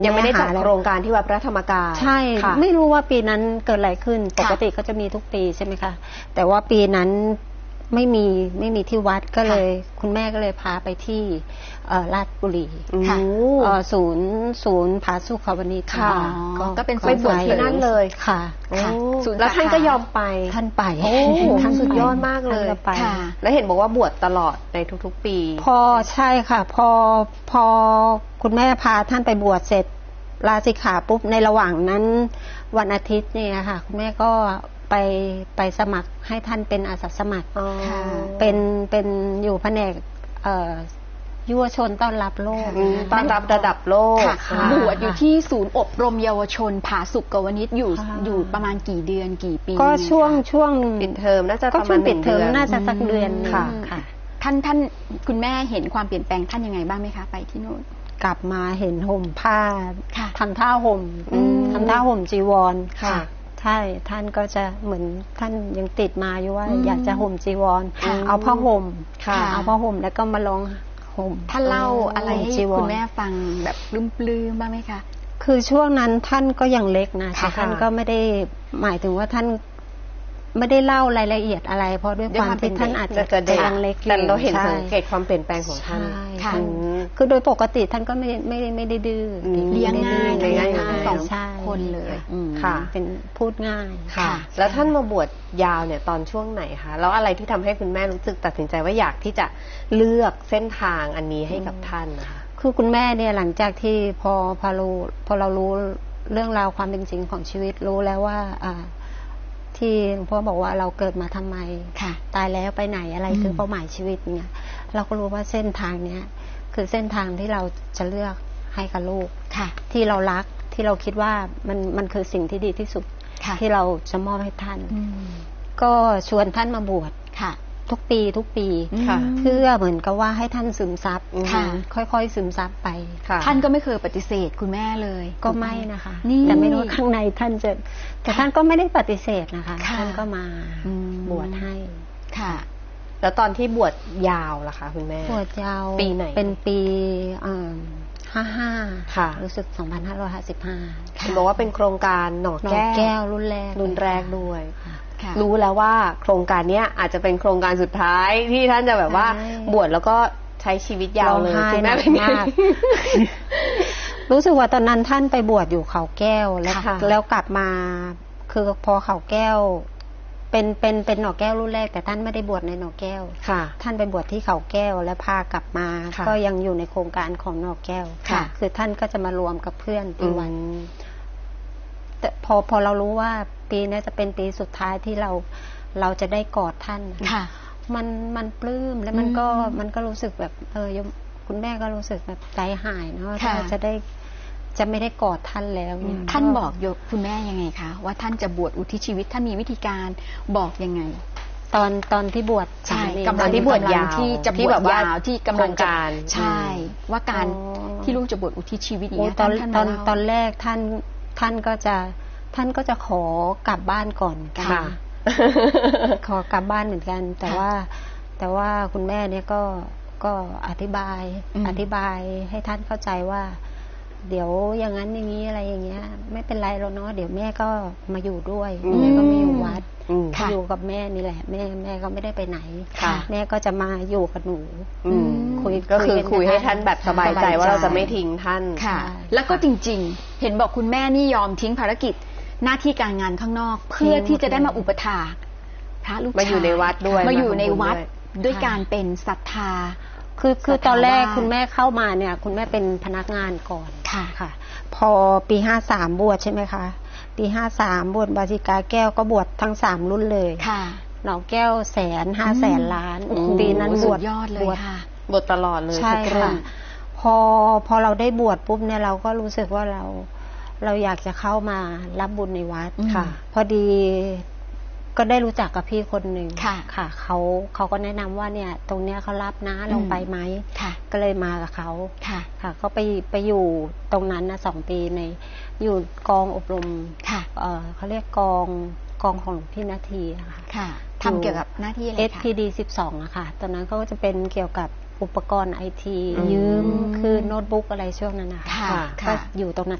ยังไม่ได้จัดโครงการที่วัดพระธรรมกายใช่ไม่รู้ว่าปีนั้นเกิดอะไรขึ้นปกติก็จะมีทุกปีใช่ไหมคะแต่ว่าปีนั้นไม่มีที่วัดก็เลยคุณแม่ก็เลยพาไปที่ราชบุรีศูนย์ผาสุขวณิชค่ะก็เป็นไปบวชที่นั่นเลยค่ะแล้วท่านก็ยอมไปท่านไปท่านสุดยอดมากเลยแล้วเห็นบอกว่าบวชตลอดในทุกๆปีใช่ค่ะพอคุณแม่พาท่านไปบวชเสร็จลาสิกขาปุ๊บในระหว่างนั้นวันอาทิตย์เนี่ยค่ะคุณแม่ก็ไปสมัครให้ท่านเป็นอาสาสมัครเป็นอยู่แผนกยุวชนต้อนรับโลกต้อนรับระดับโลกบวชอยู่ที่ศูนย์อบรมเยาวชนผาสุกวณิชอยู่ประมาณกี่เดือนกี่ปีก็ช่วงปิดเทอมน่าจะประมาณปิดเทอมน่าจะสักเดือนค่ะท่านคุณแม่เห็นความเปลี่ยนแปลงท่านยังไงบ้างไหมคะไปที่โน่นกลับมาเห็นห่มผ้าทำท่าห่มจีวรใช่ท่านก็จะเหมือนท่านยังติดมาอยู่ว่าอยากจะห่มจีวรเอาผ้าห่มแล้วก็มาลองห่มท่านเล่าอะไรให้คุณแม่ฟังแบบลืมบ้างไหมคะคือช่วงนั้นท่านก็ยังเล็กนะแต่ท่านก็ไม่ได้หมายถึงว่าท่านไม่ได้เล่ารายละเอียดอะไรเพราะด้วยความที่ท่านอาจจะยังเล็กอยู่แต่เราเห็นสังเกตความเปลี่ยนแปลงของท่านคือโดยปกติท่านก็ไม่ได้ดื้อเลี้ยงง่ายสองคนเลยค่ะเป็นพูดง่ายค่ะแล้วท่านมาบวชยาวเนี่ยตอนช่วงไหนคะแล้วอะไรที่ทำให้คุณแม่รู้สึกตัดสินใจว่าอยากที่จะเลือกเส้นทางอันนี้ให้กับท่านนะคะคือคุณแม่เนี่ยหลังจากที่พอเรารู้เรื่องราวความเป็นจริงของชีวิตรู้แล้วว่าที่หลวงพ่อบอกว่าเราเกิดมาทำไมตายแล้วไปไหนอะไรคือเป้าหมายชีวิตเนี่ยเราก็รู้ว่าเส้นทางเนี้ยคือเส้นทางที่เราจะเลือกให้กับลูกที่เรารักที่เราคิดว่ามันคือสิ่งที่ดีที่สุดที่เราจะมอบให้ท่านก็ชวนท่านมาบวชทุกปีเพื่อเหมือนกับว่าให้ท่านซึมซับค่อยๆซึมซับไปท่านก็ไม่เคยปฏิเสธคุณแม่เลยก็ไม่นะคะแต่ไม่รู้ข้างในท่านจะแต่ท่านก็ไม่ได้ปฏิเสธนะคะท่านก็มาบวชให้ค่ะแล้วตอนที่บวชยาวล่ะคะคุณแม่บวชยาวปีไหนเป็นปี55ค่ะรู้สึก2555 บอกว่าเป็นโครงการหน่อแก้วรุ่นแรกด้วยรู้แล้วว่าโครงการนี้อาจจะเป็นโครงการสุดท้ายที่ท่านจะแบบว่าบวชแล้วก็ใช้ชีวิตยาวเลยคุณแม่เป็นไงรู้สึกว่าตอนนั้นท่านไปบวชอยู่เขาแก้วแล้วกลับมาคือพอเขาแก้วเป็นหน่อแก้วรุ่นแรกแต่ท่านไม่ได้บวชในหน่อแก้วท่านไปบวชที่เขาแก้วและพากลับมาก็ยังอยู่ในโครงการของหน่อแก้วคือท่านก็จะมารวมกับเพื่อนที่วันแต่พอเรารู้ว่าปีนี้จะเป็นปีสุดท้ายที่เราจะได้กอดท่านมันปลื้มแล้วมันก็รู้สึกแบบคุณแม่ก็รู้สึกแบบใจหายเนาะจะไม่ได้กอดท่านแล้วเนี่ยท่านบอกคุณแม่ยังไงคะว่าท่านจะบวชอุทิศชีวิตท่านมีวิธีการบอกยังไงตอนที่บวชใช่กำลังที่บวชยาวที่จะบวชยาวที่กำลังการใช่ว่าการที่ลูกจะบวชอุทิศชีวิตอย่างนี้ตอนแรกท่านก็จะขอกลับบ้านก่อนค่ะขอกลับบ้านเหมือนกันแต่ว่าคุณแม่เนี่ยก็อธิบายให้ท่านเข้าใจว่าเดี๋ยวอย่างนั้นอย่างนี้อะไรอย่างเงี้ยไม่เป็นไรแล้วเนาะเดี๋ยวแม่ก็มาอยู่ด้วยแม่ก็มาอยู่วัดอยู่กับแม่นี่แหละแม่ก็ไม่ได้ไปไหนแม่ก็จะมาอยู่กับหนูคุยให้ท่านแบบสบายใจว่าเราจะไม่ทิ้งท่านค่ะแล้วก็จริงๆเห็นบอกคุณแม่นี่ยอมทิ้งภารกิจหน้าที่การงานข้างนอกเพื่อที่จะได้มาอุปถากพระลูกชายมาอยู่ในวัดด้วยมาอยู่ในวัดด้วยการเป็นศรัทธาคือตอนแรกคุณแม่เข้ามาเนี่ยคุณแม่เป็นพนักงานก่อนค่ะพอปี53บวชใช่ไหมคะปี53บวชบาสิกาแก้วก็บวชทั้ง3รุ่นเลยหน่อแก้ว100,000-500,000 ล้านปีนั้นบวชยอดเลยค่ะบวชตลอดเลยใช่ค่ะพอเราได้บวชปุ๊บเนี่ยเราก็รู้สึกว่าเราอยากจะเข้ามารับบุญในวัดค่ะพอดีก็ได้รู้จักกับพี่คนหนึ่งค่ะเขาก็แนะนำว่าเนี่ยตรงเนี้ยเขารับนะลงไปไหมก็เลยมากับเขาค่ะก็ไปอยู่ตรงนั้นนะ2 ปีอยู่กองอบรมเขาเรียกกองของพี่นาทีค่ะทำเกี่ยวกับหน้าที่อะไรคะ SPD 12อะค่ะตอนนั้นเขาก็จะเป็นเกี่ยวกับอุปกรณ์ไอทียืมคือโน้ตบุ๊กอะไรช่วงนั้นนะคะก็อยู่ตรงนั้น